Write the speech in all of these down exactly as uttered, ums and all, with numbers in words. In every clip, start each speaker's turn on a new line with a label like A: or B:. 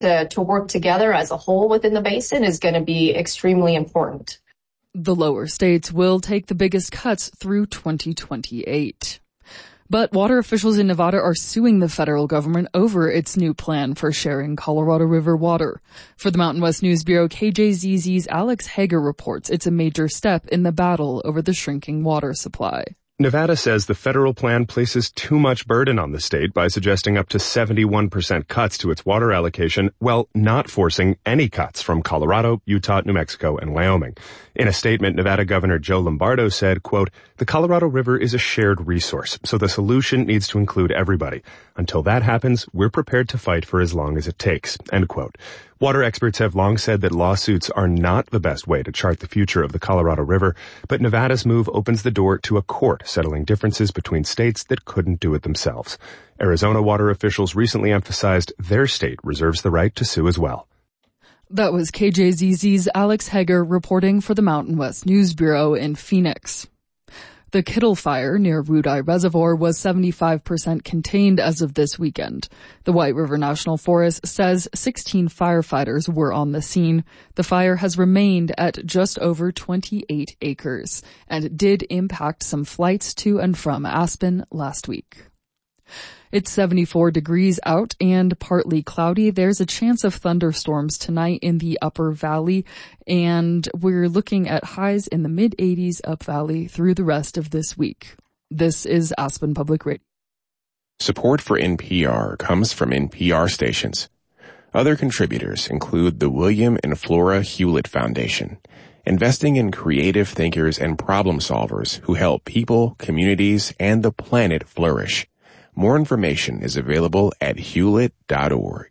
A: to, to work together as a whole within the basin is going to be extremely important.
B: The lower states will take the biggest cuts through twenty twenty-eight. But water officials in Nevada are suing the federal government over its new plan for sharing Colorado River water. For the Mountain West News Bureau, K J Z Z's Alex Hager reports it's a major step in the battle over the shrinking water supply.
C: Nevada says the federal plan places too much burden on the state by suggesting up to seventy-one percent cuts to its water allocation, while not forcing any cuts from Colorado, Utah, New Mexico, and Wyoming. In a statement, Nevada Governor Joe Lombardo said, quote, "The Colorado River is a shared resource, so the solution needs to include everybody. Until that happens, we're prepared to fight for as long as it takes," end quote. Water experts have long said that lawsuits are not the best way to chart the future of the Colorado River, but Nevada's move opens the door to a court settling differences between states that couldn't do it themselves. Arizona water officials recently emphasized their state reserves the right to sue as well.
B: That was K J Z Z's Alex Hager reporting for the Mountain West News Bureau in Phoenix. The Kittle Fire near Rudeye Reservoir was seventy-five percent contained as of this weekend. The White River National Forest says sixteen firefighters were on the scene. The fire has remained at just over twenty-eight acres and did impact some flights to and from Aspen last week. It's seventy-four degrees out and partly cloudy. There's a chance of thunderstorms tonight in the upper valley, and we're looking at highs in the mid eighties up valley through the rest of this week. This is Aspen Public Radio.
D: Support for N P R comes from N P R stations. Other contributors include the William and Flora Hewlett Foundation, investing in creative thinkers and problem solvers who help people, communities, and the planet flourish. More information is available at hewlett dot org.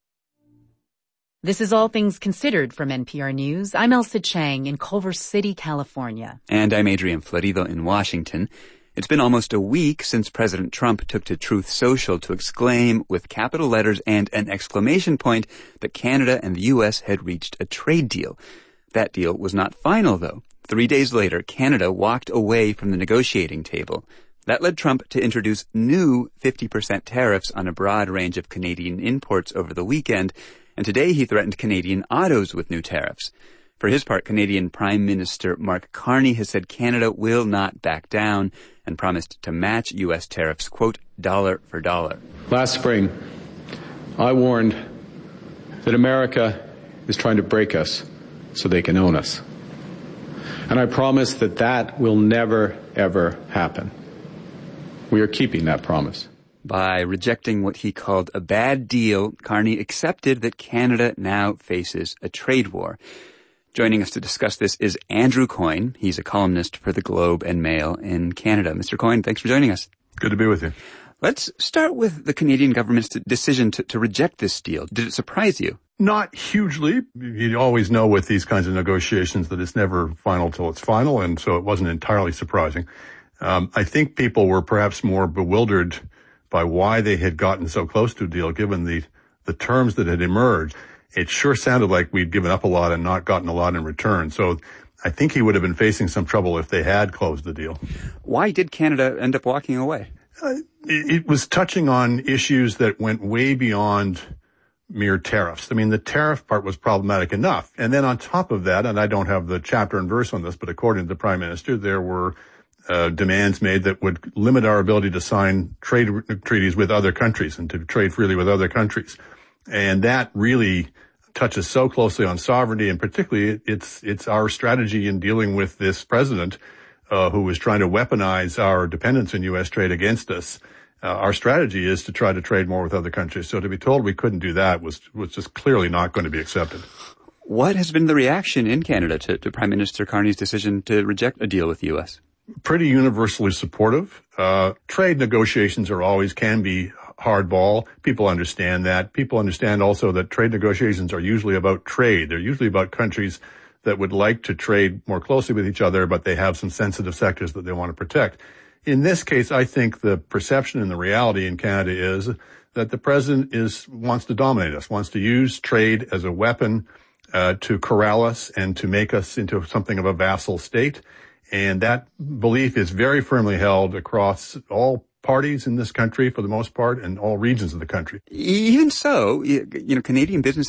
E: This is All Things Considered from N P R News. I'm Elsa Chang in Culver City, California.
F: And I'm Adrian Florido in Washington. It's been almost a week since President Trump took to Truth Social to exclaim with capital letters and an exclamation point that Canada and the U S had reached a trade deal. That deal was not final, though. Three days later, Canada walked away from the negotiating table. That led Trump to introduce new fifty percent tariffs on a broad range of Canadian imports over the weekend, and today he threatened Canadian autos with new tariffs. For his part, Canadian Prime Minister Mark Carney has said Canada will not back down and promised to match U S tariffs, quote, dollar for dollar.
G: Last spring, I warned that America is trying to break us so they can own us. And I promised that that will never, ever happen. We are keeping that promise.
F: By rejecting what he called a bad deal, Carney accepted that Canada now faces a trade war. Joining us to discuss this is Andrew Coyne. He's a columnist for The Globe and Mail in Canada. Mister Coyne, thanks for joining us.
H: Good to be with you.
F: Let's start with the Canadian government's decision to, to reject this deal. Did it surprise you?
H: Not hugely. You always know with these kinds of negotiations that it's never final till it's final, and so it wasn't entirely surprising. Um, I think people were perhaps more bewildered by why they had gotten so close to a deal, given the, the terms that had emerged. It sure sounded like we'd given up a lot and not gotten a lot in return. So I think he would have been facing some trouble if they had closed the deal.
F: Why did Canada end up walking away?
H: Uh, it, it was touching on issues that went way beyond mere tariffs. I mean, the tariff part was problematic enough. And then on top of that, and I don't have the chapter and verse on this, but according to the Prime Minister, there were Uh, demands made that would limit our ability to sign trade treaties with other countries and to trade freely with other countries. And that really touches so closely on sovereignty, and particularly it's it's our strategy in dealing with this president uh, who is trying to weaponize our dependence in U S trade against us. Uh, our strategy is to try to trade more with other countries. So to be told we couldn't do that was was just clearly not going to be accepted.
F: What has been the reaction in Canada to, to Prime Minister Carney's decision to reject a deal with the U S?
H: Pretty universally supportive. Uh, trade negotiations are always can be hardball. People understand that. People understand also that trade negotiations are usually about trade. They're usually about countries that would like to trade more closely with each other, but they have some sensitive sectors that they want to protect. In this case, I think the perception and the reality in Canada is that the president is wants to dominate us, wants to use trade as a weapon uh, to corral us and to make us into something of a vassal state. And that belief is very firmly held across all parties in this country for the most part, and all regions of the country.
F: Even so, you know, Canadian businesses